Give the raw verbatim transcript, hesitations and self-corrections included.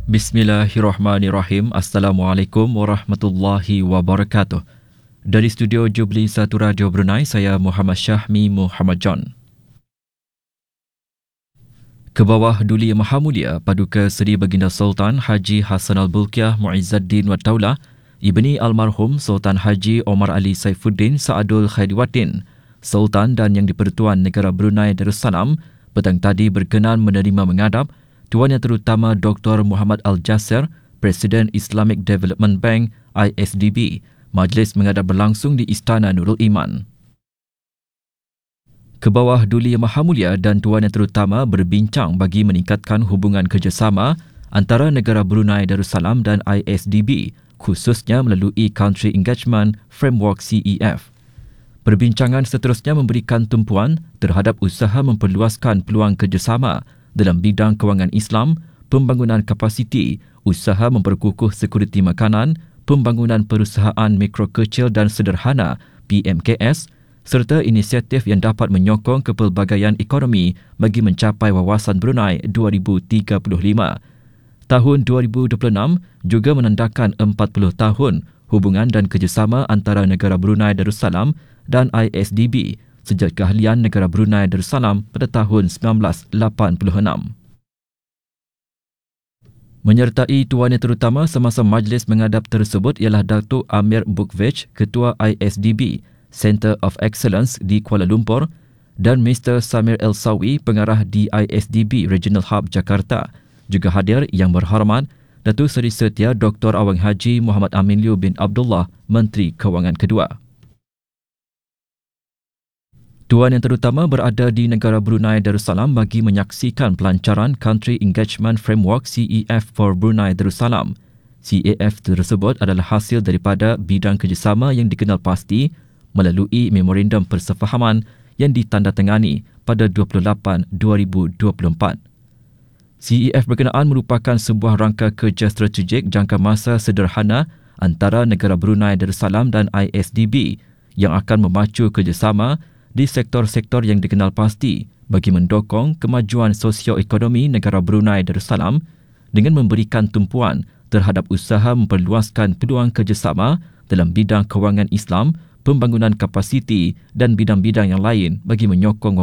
Bismillahirrahmanirrahim. Assalamualaikum warahmatullahi wabarakatuh. Dari studio Jubli Satu Radio Brunei, saya Muhammad Syahmi Muhammad John. Ke bawah Duli Yang Maha Mulia Paduka Seri Baginda Sultan Haji Hassan Al-Bolkiah Muizzaddin Wad Daulah Ibni Almarhum Sultan Haji Omar Ali Saifuddin Saadul Khairiwaddin, Sultan dan Yang di-Pertuan Negara Brunei Darussalam, petang tadi berkenan menerima menghadap Tuan Yang Terutama Doktor Muhammad Al-Jasir, Presiden Islamic Development Bank I S D B. Majlis menghadap berlangsung di Istana Nurul Iman. Ke bawah Duli Yang Maha Mulia dan Tuan Yang Terutama berbincang bagi meningkatkan hubungan kerjasama antara negara Brunei Darussalam dan I S D B, khususnya melalui Country Engagement Framework C E F. Perbincangan seterusnya memberikan tumpuan terhadap usaha memperluaskan peluang kerjasama dalam bidang kewangan Islam, pembangunan kapasiti, usaha memperkukuh sekuriti makanan, pembangunan perusahaan mikro kecil dan sederhana P M K S, serta inisiatif yang dapat menyokong kepelbagaian ekonomi bagi mencapai wawasan Brunei dua ribu tiga puluh lima. Tahun dua ribu dua puluh enam juga menandakan empat puluh tahun hubungan dan kerjasama antara negara Brunei Darussalam dan I S D B sejak keahlian negara Brunei Darussalam pada tahun sembilan belas lapan puluh enam. Menyertai Tuan Yang Terutama semasa majlis menghadap tersebut ialah Datuk Amir Bukvich, Ketua I S D B Centre of Excellence di Kuala Lumpur, dan Mister Samir El-Sawi, Pengarah di I S D B Regional Hub Jakarta. Juga hadir Yang Berhormat Datuk Seri Setia Doktor Awang Haji Muhammad Amin Liu bin Abdullah, Menteri Kewangan kedua. Tuan Yang Terutama berada di negara Brunei Darussalam bagi menyaksikan pelancaran Country Engagement Framework C E F for Brunei Darussalam. C E F tersebut adalah hasil daripada bidang kerjasama yang dikenal pasti melalui Memorandum Persefahaman yang ditandatangani pada dua puluh lapan Disember dua ribu dua puluh empat. C E F berkenaan merupakan sebuah rangka kerja strategik jangka masa sederhana antara negara Brunei Darussalam dan I S D B yang akan memacu kerjasama di sektor-sektor yang dikenal pasti bagi mendukung kemajuan sosioekonomi negara Brunei Darussalam dengan memberikan tumpuan terhadap usaha memperluaskan peluang kerjasama dalam bidang kewangan Islam, pembangunan kapasiti dan bidang-bidang yang lain bagi menyokong